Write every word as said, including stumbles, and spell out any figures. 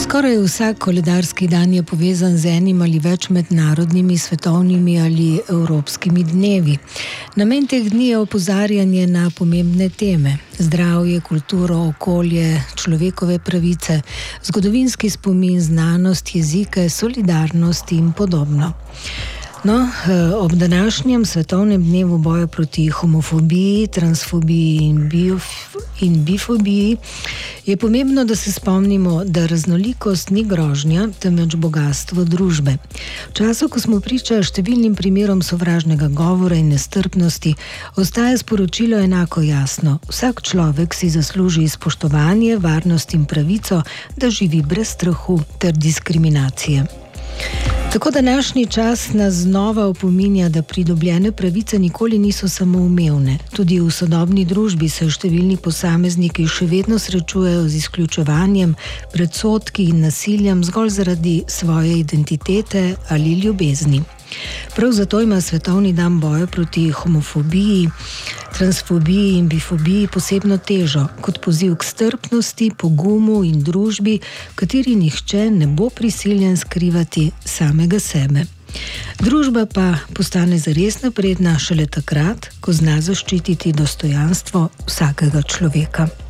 Skoraj vsak koledarski dan je povezan z enim ali več mednarodnimi, svetovnimi ali evropskimi dnevi. Namen teh dni je opozarjanje na pomembne teme: zdravje, kulturo, okolje, človekove pravice, zgodovinski spomin, znanost, jezike, solidarnost in podobno. No, ob današnjem svetovnem dnevu boja proti homofobiji, transfobiji in, biof, in bifobiji je pomembno, da se spomnimo, da raznolikost ni grožnja, temveč bogastvo družbe. V času, ko smo priča številnim primerom sovražnega govora in nestrpnosti, ostaja sporočilo enako jasno: vsak človek si zasluži spoštovanje, varnost in pravico, da živi brez strahu ter diskriminacije. Tako današnji čas nas znova opominja, da pridobljene pravice nikoli niso samoumevne. Tudi v sodobni družbi se številni posamezniki še vedno srečujejo z izključevanjem, predsodki in nasiljem zgolj zaradi svoje identitete ali ljubezni. Prav zato ima Svetovni dan boja proti homofobiji, transfobiji in bifobiji posebno težo, kot poziv k strpnosti, pogumu in družbi, v kateri nihče ne bo prisiljen skrivati samega sebe. Družba pa postane zares napredna šele takrat, ko zna zaščititi dostojanstvo vsakega človeka.